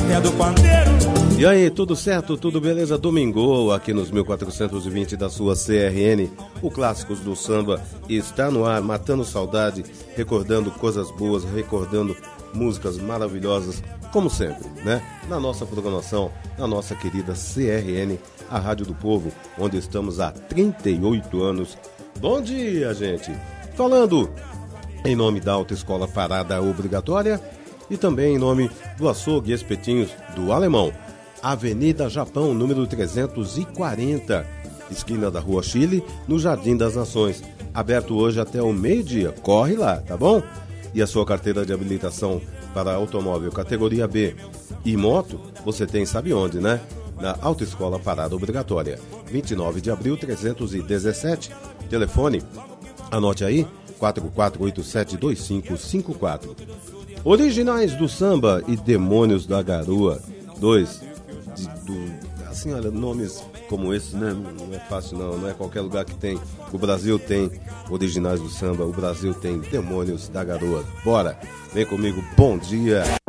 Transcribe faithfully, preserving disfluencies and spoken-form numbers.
até do pandeiro. E aí, tudo certo? Tudo beleza? Domingo, aqui nos mil quatrocentos e vinte da sua C R N, o Clássicos do Samba está no ar, matando saudade, recordando coisas boas, recordando músicas maravilhosas, como sempre, né? Na nossa programação, na nossa querida C R N, a Rádio do Povo, onde estamos há trinta e oito anos. Bom dia, gente! Falando em nome da Autoescola Parada Obrigatória e também em nome do Açougue e Espetinhos do Alemão. Avenida Japão, número trezentos e quarenta, esquina da Rua Chile, no Jardim das Nações. Aberto hoje até o meio-dia. Corre lá, tá bom? E a sua carteira de habilitação para automóvel categoria B e moto, você tem, sabe onde, né? Na Autoescola Parada Obrigatória. vinte e nove de abril, trezentos e dezessete. Telefone, anote aí, quatro quatro oito sete dois cinco cinco quatro. Originais do Samba e Demônios da Garoa. Dois. De, do, assim, olha, nomes como esse, né? Não é fácil não, não é qualquer lugar que tem. O Brasil tem Originais do Samba, o Brasil tem Demônios da Garoa. Bora, vem comigo, bom dia!